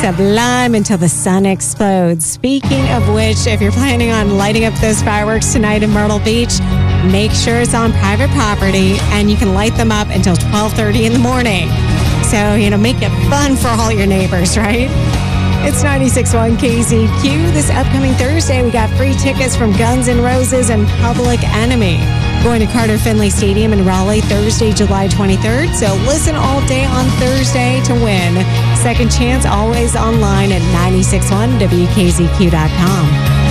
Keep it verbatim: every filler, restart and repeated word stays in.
Sublime until the sun explodes. Speaking of which, if you're planning on lighting up those fireworks tonight in Myrtle Beach, make sure it's on private property and you can light them up until twelve thirty in the morning. So, you know, make it fun for all your neighbors, right? It's ninety-six point one K Z Q. This upcoming Thursday, we got free tickets from Guns N' Roses and Public Enemy. Going to Carter Finley Stadium in Raleigh Thursday, July twenty-third. So listen all day on Thursday to win. Second chance always online at nine six one W K Z Q dot com.